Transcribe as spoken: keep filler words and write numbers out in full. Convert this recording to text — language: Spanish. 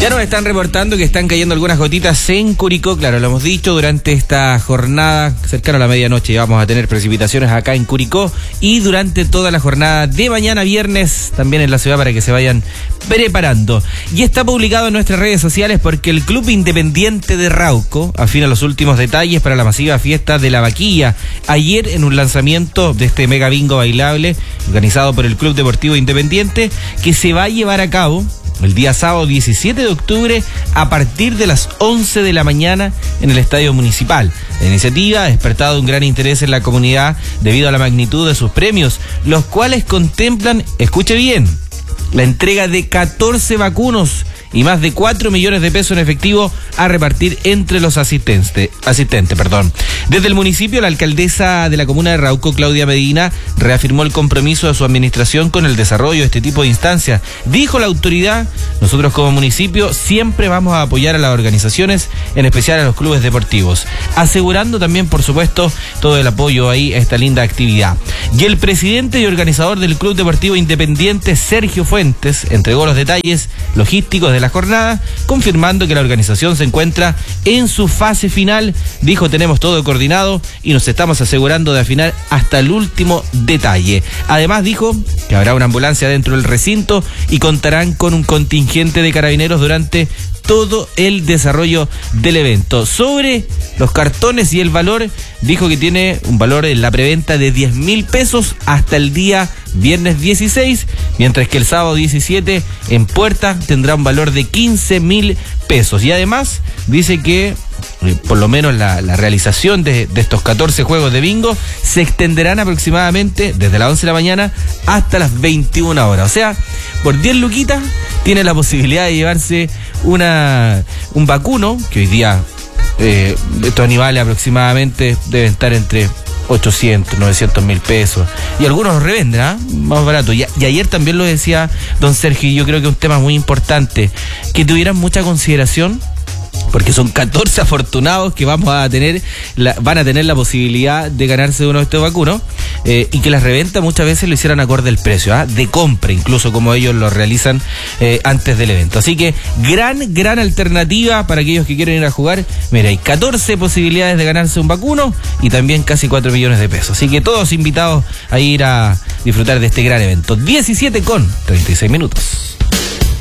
Ya nos están reportando que están cayendo algunas gotitas en Curicó, claro, lo hemos dicho, durante esta jornada cercana a la medianoche vamos a tener precipitaciones acá en Curicó y durante toda la jornada de mañana viernes también en la ciudad para que se vayan preparando. Y está publicado en nuestras redes sociales porque el Club Independiente de Rauco afina los últimos detalles para la masiva fiesta de la vaquilla. Ayer en un lanzamiento de este mega bingo bailable organizado por el Club Deportivo Independiente que se va a llevar a cabo el día sábado diecisiete de octubre a partir de las once de la mañana en el Estadio Municipal. La iniciativa ha despertado un gran interés en la comunidad debido a la magnitud de sus premios, los cuales contemplan, escuche bien, la entrega de catorce vacunos y más de cuatro millones de pesos en efectivo a repartir entre los asistentes. asistentes perdón. Desde el municipio, la alcaldesa de la comuna de Rauco, Claudia Medina, reafirmó el compromiso de su administración con el desarrollo de este tipo de instancias. Dijo la autoridad, nosotros como municipio siempre vamos a apoyar a las organizaciones, en especial a los clubes deportivos, asegurando también, por supuesto, todo el apoyo ahí a esta linda actividad. Y el presidente y organizador del Club Deportivo Independiente, Sergio Fuentes, entregó los detalles logísticos de la jornada, confirmando que la organización se encuentra en su fase final. Dijo, tenemos todo coordinado y nos estamos asegurando de afinar hasta el último detalle. Además dijo que habrá una ambulancia dentro del recinto y contarán con un contingente de carabineros durante todo el desarrollo del evento. Sobre los cartones y el valor, dijo que tiene un valor en la preventa de diez mil pesos hasta el día viernes dieciséis, mientras que el sábado diecisiete en puerta tendrá un valor de quince mil pesos. Y además dice que eh, por lo menos la, la realización de, de estos catorce juegos de bingo se extenderán aproximadamente desde las once de la mañana hasta las veintiuna horas. O sea, por diez luquitas tiene la posibilidad de llevarse una un vacuno, que hoy día eh, estos animales aproximadamente deben estar entre ochocientos, novecientos mil pesos. Y algunos los revenden, ¿ah? Más barato. Y, y ayer también lo decía don Sergio, y yo creo que es un tema muy importante, que tuvieran mucha consideración, porque son catorce afortunados que vamos a tener, la, van a tener la posibilidad de ganarse uno de estos vacunos, eh, y que las reventas muchas veces lo hicieran acorde al precio, ¿ah? De compra, incluso como ellos lo realizan eh, antes del evento. Así que gran, gran alternativa para aquellos que quieren ir a jugar. Mira, hay catorce posibilidades de ganarse un vacuno y también casi cuatro millones de pesos. Así que todos invitados a ir a disfrutar de este gran evento. diecisiete con treinta y seis minutos.